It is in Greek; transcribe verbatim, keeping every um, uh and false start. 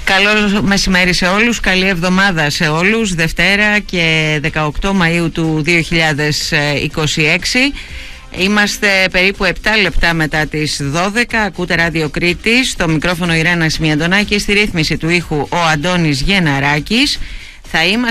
Καλό μεσημέρι σε όλους, καλή εβδομάδα σε όλους. Δευτέρα και δεκαοκτώ Μαΐου του δύο χιλιάδες είκοσι έξι. Είμαστε περίπου επτά λεπτά μετά τις δώδεκα. Ακούτε Ράδιο Κρήτη. Στο μικρόφωνο η Ρένα Σμιαντονάκη, στη ρύθμιση του ήχου ο Αντώνης Γεναράκης. Θα είμαστε